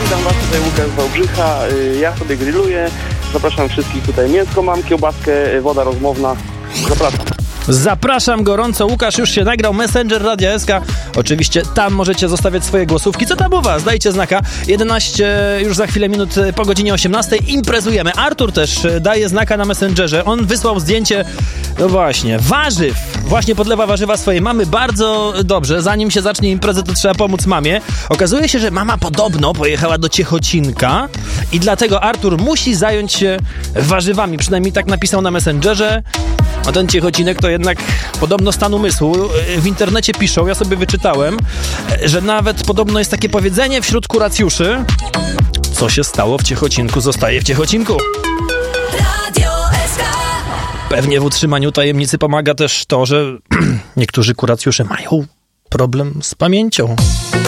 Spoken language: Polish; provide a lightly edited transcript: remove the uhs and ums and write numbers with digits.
Witam Was, tutaj Łukasz z Wałbrzycha. Ja sobie grilluję. Zapraszam wszystkich tutaj. Mięsko mam, kiełbaskę, woda rozmowna. Zapraszam. Zapraszam gorąco. Łukasz już się nagrał. Messenger Radia SK. Oczywiście tam możecie zostawiać swoje głosówki. Co tam u was? Dajcie znaka. 11 już za chwilę minut po godzinie 18. Imprezujemy. Artur też daje znaka na Messengerze. On wysłał zdjęcie, no właśnie, warzyw. Właśnie podlewa warzywa swojej mamy. Bardzo dobrze. Zanim się zacznie imprezę, to trzeba pomóc mamie. Okazuje się, że mama podobno pojechała do Ciechocinka i dlatego Artur musi zająć się warzywami. Przynajmniej tak napisał na Messengerze. A ten Ciechocinek to jednak podobno stan umysłu. W internecie piszą, ja sobie wyczytałem, że nawet podobno jest takie powiedzenie wśród kuracjuszy: co się stało w Ciechocinku, zostaje w Ciechocinku. Radio SK. Pewnie w utrzymaniu tajemnicy pomaga też to, że niektórzy kuracjusze mają problem z pamięcią.